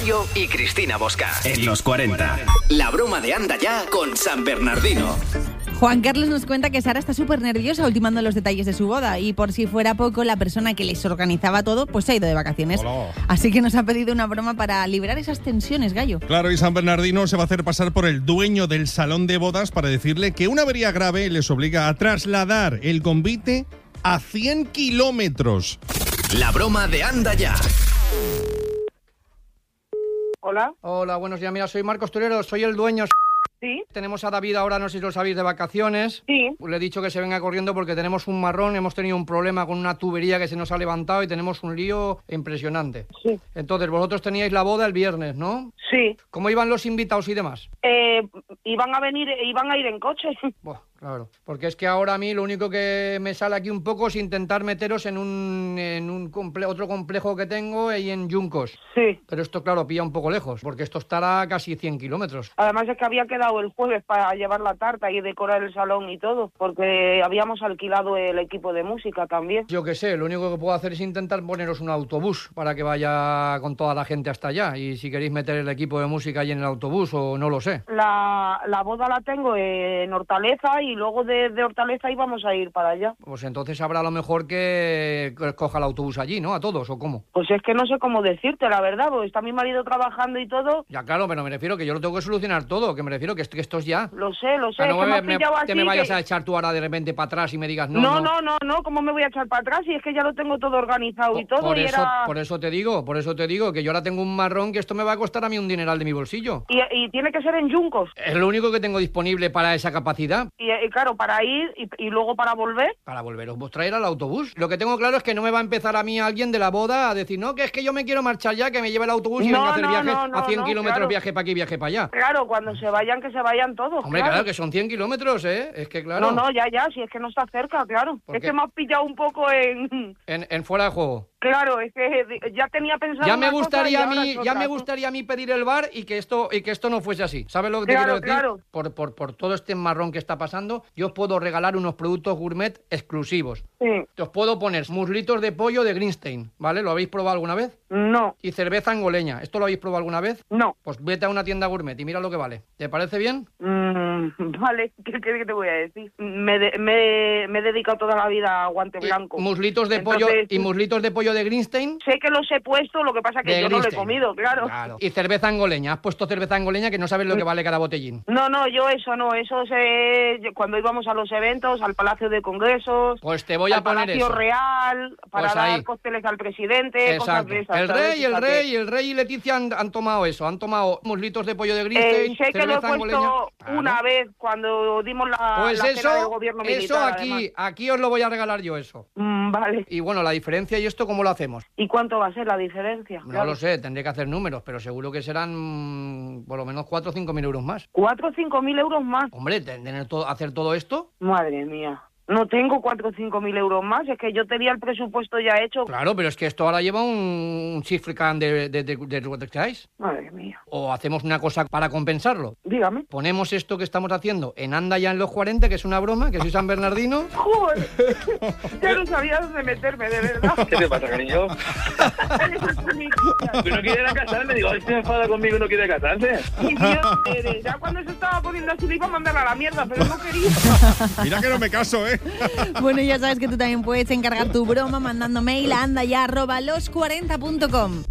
Rocío y Cristina Bosca. En los 40. La broma de Anda Ya con San Bernardino. Juan Carlos nos cuenta que Sara está súper nerviosa ultimando los detalles de su boda y por si fuera poco, la persona que les organizaba todo pues se ha ido de vacaciones. Hola. Así que nos ha pedido una broma para liberar esas tensiones, gallo. Claro, y San Bernardino se va a hacer pasar por el dueño del salón de bodas para decirle que una avería grave les obliga a trasladar el convite a 100 kilómetros. La broma de Anda Ya. Hola. Hola, buenos días. Mira, soy Marcos Torero, soy el dueño. Sí. Tenemos a David ahora, no sé si lo sabéis, de vacaciones. Sí. Le he dicho que se venga corriendo porque tenemos un marrón, hemos tenido un problema con una tubería que se nos ha levantado y tenemos un lío impresionante. Sí. Entonces, vosotros teníais la boda el viernes, ¿no? Sí. ¿Cómo iban los invitados y demás? Iban a ir en coche. Buah, claro, porque es que ahora a mí lo único que me sale aquí un poco es intentar meteros en otro complejo que tengo ahí en Yuncos. Sí. Pero esto, claro, pilla un poco lejos, porque esto estará a casi 100 kilómetros. Además es que había quedado el jueves para llevar la tarta y decorar el salón y todo, porque habíamos alquilado el equipo de música también. Yo qué sé, lo único que puedo hacer es intentar poneros un autobús para que vaya con toda la gente hasta allá. Y si queréis meter el equipo de música ahí en el autobús o no lo sé. La boda la tengo en Hortaleza y luego de Hortaleza íbamos a ir para allá. Pues entonces habrá a lo mejor que coja el autobús allí, ¿no? A todos, ¿o cómo? Pues es que no sé cómo decirte, la verdad, porque está mi marido trabajando y todo. Ya, claro, pero me refiero que yo lo tengo que solucionar todo, que me refiero que esto es ya. Lo sé, No es que me has pillado te así me vayas que... a echar tú ahora de repente para atrás y me digas No, ¿cómo me voy a echar para atrás? Si es que ya lo tengo todo organizado y todo. Por eso te digo, que yo ahora tengo un marrón que esto me va a costar a mí un dineral de mi bolsillo. Y tiene que ser en Yuncos. Es lo único que tengo disponible para esa capacidad. Y claro, para ir y luego para volver. Para volveros vos traer al autobús. Lo que tengo claro es que no me va a empezar a mí alguien de la boda a decir, no, que es que yo me quiero marchar ya, que me lleve el autobús y venga a hacer viajes a 100 kilómetros, claro. Viaje para aquí, viaje para allá. Claro, cuando se vayan, que se vayan todos. Hombre, claro que son 100 kilómetros, ¿eh? Es que claro. No, ya, si es que no está cerca, claro. ¿Por Es qué? que me has pillado un poco En fuera de juego. Claro, es que ya tenía pensado Ya me una cosa y gustaría ahora es otra. a mí pedir el bar y que esto no fuese así. ¿Sabes lo que te quiero decir? Claro. Por todo este marrón que está pasando, yo os puedo regalar unos productos gourmet exclusivos. Sí. Te os puedo poner muslitos de pollo de Greenstein, ¿vale? ¿Lo habéis probado alguna vez? No, Y cerveza angoleña. ¿Esto lo habéis probado alguna vez? no. Pues vete a una tienda gourmet y mira lo que vale. ¿Te parece bien? Vale, ¿qué te voy a decir? Me he dedicado toda la vida a guante blanco. Muslitos de pollo Entonces, y muslitos de pollo de Greenstein. Sé que los he puesto, lo que pasa que De yo no lo he Greenstein. comido, claro. Y cerveza angoleña. Has puesto cerveza angoleña que no sabes lo que vale cada botellín. No, yo eso no, cuando íbamos a los eventos, al Palacio de Congresos, Pues te voy a al poner Palacio eso. Real, para Pues dar ahí. cócteles al presidente, cosas Exacto. de esas. El ¿sabes? rey y Leticia han tomado eso. Han tomado muslitos de pollo de Greenstein, Sé que lo he cerveza angoleña. puesto Claro. una vez cuando dimos la Pues cena eso, del gobierno militar. además. aquí os lo voy a regalar yo eso. Vale. Y bueno, la diferencia y esto, ¿cómo lo hacemos? ¿Y cuánto va a ser la diferencia? No lo sé, tendré que hacer números, pero seguro que serán por lo menos 4 o 5 mil euros más. 4 o 5 mil euros más. Hombre, hacer todo esto. Madre mía. No tengo 4 o 5 mil euros más, es que yo tenía el presupuesto ya hecho. Claro, pero es que esto ahora lleva un cifricán de what queráis. Madre mía. O hacemos una cosa para compensarlo. Dígame. Ponemos esto que estamos haciendo en Anda Ya en los 40, que es una broma, que soy San Bernardino. Joder, ya no sabía dónde meterme, de verdad. ¿Qué te pasa, cariño? ¿Tú no quieres casarme? Digo, este se enfada conmigo y no quiere casarse. Idiota eres. Ya cuando se estaba poniendo así le iba a mandar a la mierda, pero no quería. Mira que no me caso, ¿eh? Bueno, ya sabes que tú también puedes encargar tu broma mandando mail a andaya@los40.com.